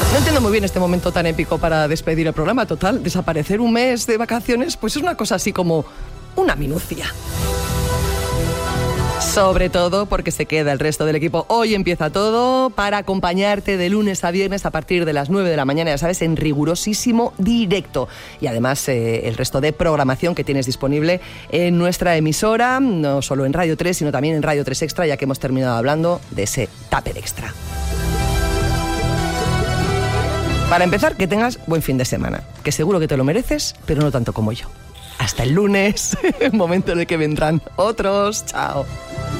No entiendo muy bien este momento tan épico para despedir el programa. Total, desaparecer un mes de vacaciones, pues es una cosa así como una minucia. Sobre todo porque se queda el resto del equipo. Hoy empieza todo para acompañarte de lunes a viernes a partir de las 9 de la mañana, ya sabes, en rigurosísimo directo. Y además el resto de programación que tienes disponible en nuestra emisora, no solo en Radio 3, sino también en Radio 3 Extra, ya que hemos terminado hablando de ese Tupper Extra. Para empezar, que tengas buen fin de semana, que seguro que te lo mereces, pero no tanto como yo. Hasta el lunes, momento en el que vendrán otros. Chao.